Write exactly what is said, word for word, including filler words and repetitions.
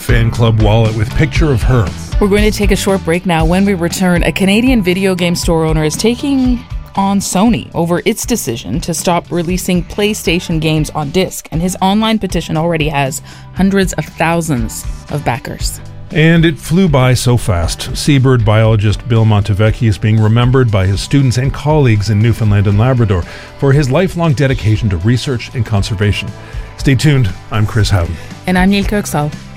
fan club wallet with picture of her. We're going to take a short break now. When we return, a Canadian video game store owner is taking on Sony over its decision to stop releasing PlayStation games on disc, and his online petition already has hundreds of thousands of backers. And it flew by so fast. Seabird biologist Bill Montevecchi is being remembered by his students and colleagues in Newfoundland and Labrador for his lifelong dedication to research and conservation. Stay tuned. I'm Chris Howden. And I'm Yilka Oksal.